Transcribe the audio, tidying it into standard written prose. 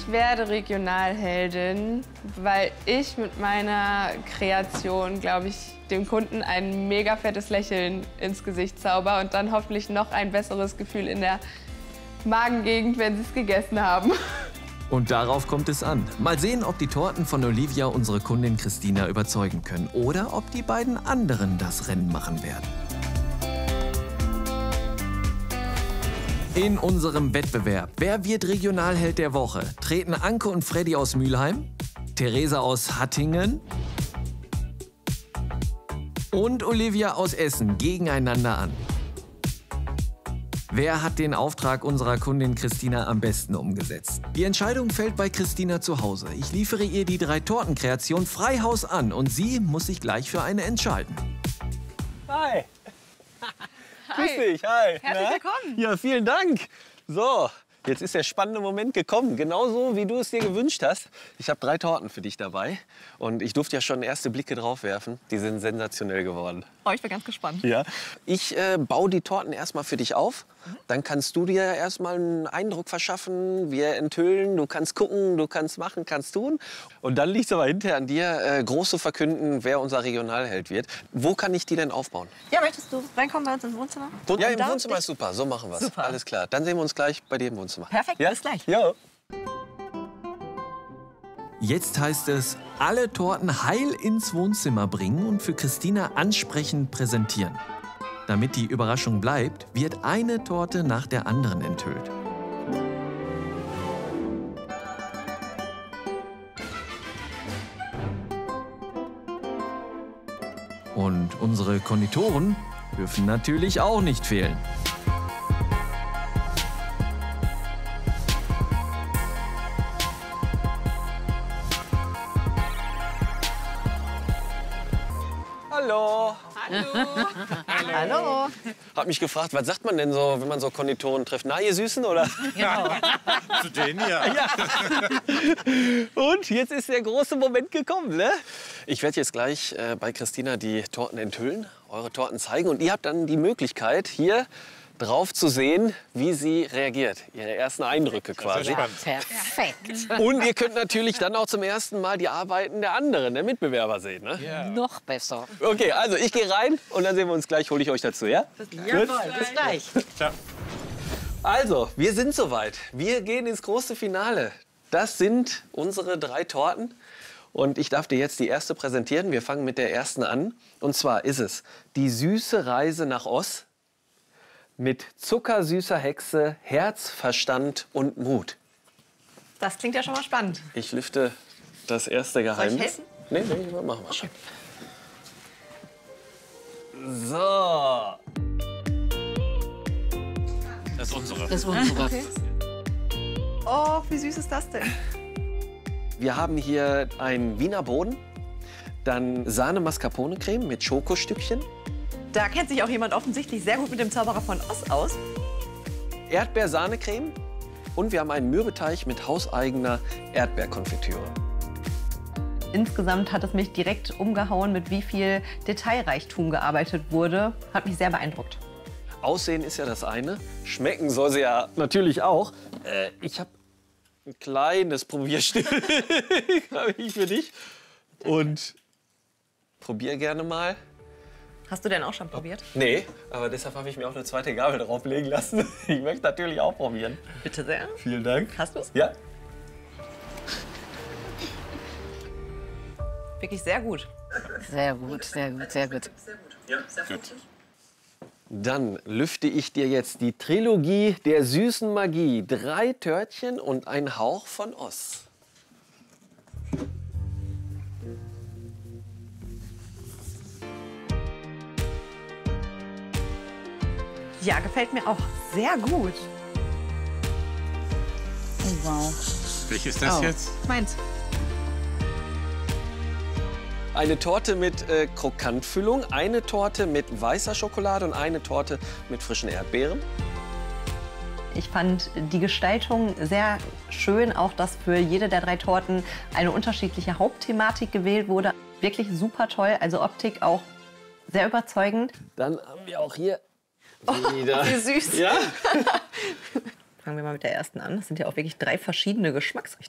Ich werde Regionalheldin, weil ich mit meiner Kreation, glaube ich, dem Kunden ein mega fettes Lächeln ins Gesicht zauber und dann hoffentlich noch ein besseres Gefühl in der Magengegend, wenn sie es gegessen haben. Und darauf kommt es an. Mal sehen, ob die Torten von Olivia unsere Kundin Christina überzeugen können oder ob die beiden anderen das Rennen machen werden. In unserem Wettbewerb Wer wird Regionalheld der Woche treten Anke und Freddy aus Mülheim, Theresa aus Hattingen und Olivia aus Essen gegeneinander an. Wer hat den Auftrag unserer Kundin Christina am besten umgesetzt? Die Entscheidung fällt bei Christina zu Hause. Ich liefere ihr die 3 Tortenkreationen frei Haus an und sie muss sich gleich für eine entscheiden. Hi. Grüß dich, hi. Herzlich willkommen. Ja, vielen Dank. So, jetzt ist der spannende Moment gekommen. Genauso, wie du es dir gewünscht hast. Ich habe 3 Torten für dich dabei. Und ich durfte ja schon erste Blicke drauf werfen. Die sind sensationell geworden. Oh, ich bin ganz gespannt. Ja. Ich baue die Torten erstmal für dich auf. Dann kannst du dir erstmal einen Eindruck verschaffen. Wir enthüllen, du kannst gucken, du kannst machen, kannst tun. Und dann liegt es aber hinterher an dir, groß zu verkünden, wer unser Regionalheld wird. Wo kann ich die denn aufbauen? Ja, möchtest du reinkommen bei uns ins Wohnzimmer? Ja, im Wohnzimmer ist super. So machen wir es. Super. Alles klar. Dann sehen wir uns gleich bei dir im Wohnzimmer. Perfekt, ja? bis gleich. Ja. Jetzt heißt es, alle Torten heil ins Wohnzimmer bringen und für Christina ansprechend präsentieren. Damit die Überraschung bleibt, wird eine Torte nach der anderen enthüllt. Und unsere Konditoren dürfen natürlich auch nicht fehlen. Hallo. Hallo. Hab mich gefragt, was sagt man denn so, wenn man so Konditoren trifft? Na, ihr Süßen, oder? Genau. Zu denen ja. Und jetzt ist der große Moment gekommen, ne? Ich werde jetzt gleich bei Christina die Torten enthüllen, eure Torten zeigen. Und ihr habt dann die Möglichkeit, hier drauf zu sehen, wie sie reagiert. Ihre ersten Eindrücke quasi. Perfekt. Und ihr könnt natürlich dann auch zum ersten Mal die Arbeiten der anderen, der Mitbewerber sehen. Ne? Ja. Noch besser. Okay, also ich gehe rein und dann sehen wir uns gleich. Hole ich euch dazu, ja? Jawohl, bis gleich. Ciao. Also, wir sind soweit. Wir gehen ins große Finale. Das sind unsere 3 Torten. Und ich darf dir jetzt die erste präsentieren. Wir fangen mit der ersten an. Und zwar ist es die süße Reise nach Oz mit zuckersüßer Hexe, Herz, Verstand und Mut. Das klingt ja schon mal spannend. Ich lüfte das erste Geheimnis. helfen? Nee, machen wir schon. So. Das ist unsere. Das ist unsere. Okay. Oh, wie süß ist das denn? Wir haben hier einen Wiener Boden, dann Sahne-Mascarpone-Creme mit Schokostückchen, Da kennt sich auch jemand offensichtlich sehr gut mit dem Zauberer von Oz aus. Erdbeersahne-Creme und wir haben einen Mürbeteig mit hauseigener Erdbeerkonfitüre. Insgesamt hat es mich direkt umgehauen, mit wie viel Detailreichtum gearbeitet wurde. Hat mich sehr beeindruckt. Aussehen ist ja das eine, schmecken soll sie ja natürlich auch. Ich habe ein kleines Probierstück habe ich für dich und probier gerne mal. Hast du denn auch schon probiert? Nee, aber deshalb habe ich mir auch eine zweite Gabel drauflegen lassen. Ich möchte natürlich auch probieren. Bitte sehr. Vielen Dank. Hast du's? Ja. Wirklich sehr gut. Sehr gut, sehr gut, sehr gut. Dann lüfte ich dir jetzt die Trilogie der süßen Magie. 3 Törtchen und ein Hauch von Oz. Ja, gefällt mir auch sehr gut. Oh, wow. Welches ist das jetzt? Meins. Eine Torte mit Krokantfüllung, eine Torte mit weißer Schokolade und eine Torte mit frischen Erdbeeren. Ich fand die Gestaltung sehr schön, auch dass für jede der 3 Torten eine unterschiedliche Hauptthematik gewählt wurde. Wirklich super toll, also Optik auch sehr überzeugend. Dann haben wir auch hier wieder. Wie süß. Ja? Fangen wir mal mit der ersten an. Das sind ja auch wirklich 3 verschiedene Geschmacksrichtungen.